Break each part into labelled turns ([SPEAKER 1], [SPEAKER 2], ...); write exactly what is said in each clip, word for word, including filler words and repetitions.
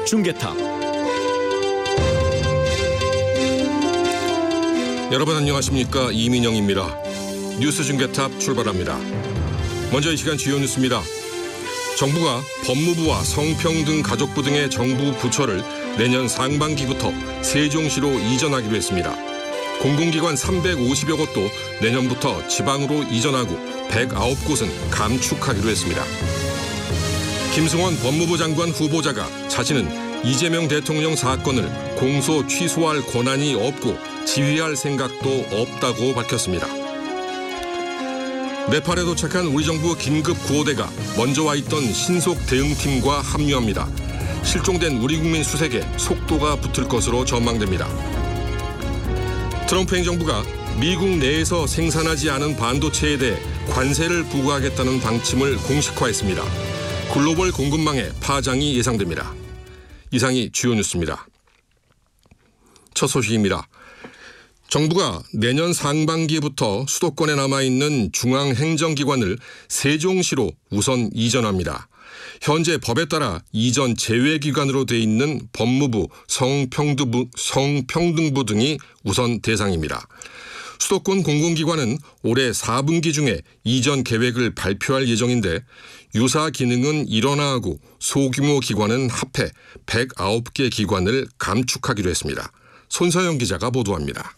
[SPEAKER 1] 중계탑.
[SPEAKER 2] 여러분 안녕하십니까? 이민영입니다. 뉴스 중계탑 출발합니다. 먼저 이 시간 주요 뉴스입니다. 정부가 법무부와 성평등 가족부 등의 정부 부처를 내년 상반기부터 세종시로 이전하기로 했습니다. 공공기관 삼백오십여 곳도 내년부터 지방으로 이전하고 백구 곳은 감축하기로 했습니다. 김승원 법무부 장관 후보자가 자신은 이재명 대통령 사건을 공소 취소할 권한이 없고 지휘할 생각도 없다고 밝혔습니다. 네팔에 도착한 우리 정부 긴급 구호대가 먼저 와 있던 신속 대응팀과 합류합니다. 실종된 우리 국민 수색에 속도가 붙을 것으로 전망됩니다. 트럼프 행정부가 미국 내에서 생산하지 않은 반도체에 대해 관세를 부과하겠다는 방침을 공식화했습니다. 글로벌 공급망에 파장이 예상됩니다. 이상이 주요 뉴스입니다. 첫 소식입니다. 정부가 내년 상반기부터 수도권에 남아있는 중앙행정기관을 세종시로 우선 이전합니다. 현재 법에 따라 이전 제외기관으로 돼 있는 법무부, 성평등부, 성평등부 등이 우선 대상입니다. 수도권 공공기관은 올해 사 분기 중에 이전 계획을 발표할 예정인데 유사 기능은 일원화하고 소규모 기관은 합해 백구 개 기관을 감축하기로 했습니다. 손서영 기자가 보도합니다.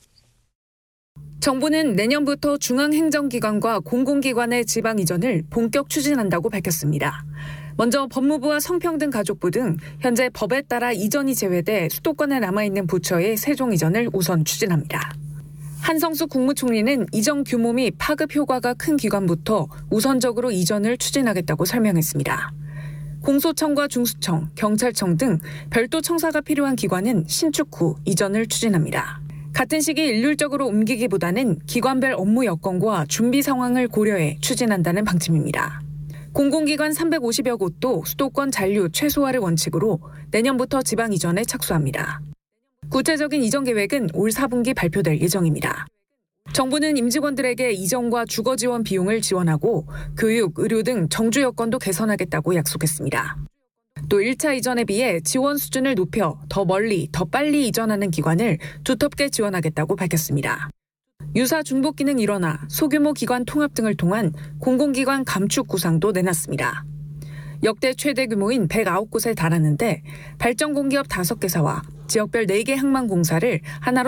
[SPEAKER 3] 정부는 내년부터 중앙행정기관과 공공기관의 지방 이전을 본격 추진한다고 밝혔습니다. 먼저 법무부와 성평등가족부 등 현재 법에 따라 이전이 제외돼 수도권에 남아있는 부처의 세종 이전을 우선 추진합니다. 한성수 국무총리는 이전 규모 및 파급 효과가 큰 기관부터 우선적으로 이전을 추진하겠다고 설명했습니다. 공소청과 중수청, 경찰청 등 별도 청사가 필요한 기관은 신축 후 이전을 추진합니다. 같은 시기 일률적으로 옮기기보다는 기관별 업무 여건과 준비 상황을 고려해 추진한다는 방침입니다. 공공기관 삼백오십여 곳도 수도권 잔류 최소화를 원칙으로 내년부터 지방 이전에 착수합니다. 구체적인 이전 계획은 올 사 분기 발표될 예정입니다. 정부는 임직원들에게 이전과 주거 지원 비용을 지원하고 교육, 의료 등 정주 여건도 개선하겠다고 약속했습니다. 또 일 차 이전에 비해 지원 수준을 높여 더 멀리, 더 빨리 이전하는 기관을 두텁게 지원하겠다고 밝혔습니다. 유사 중복 기능 일원화, 소규모 기관 통합 등을 통한 공공기관 감축 구상도 내놨습니다. 역대 최대 규모인 백구 곳에 달하는데 발전공기업 다섯 개사와 지역별 네 개 항만공사를 하나로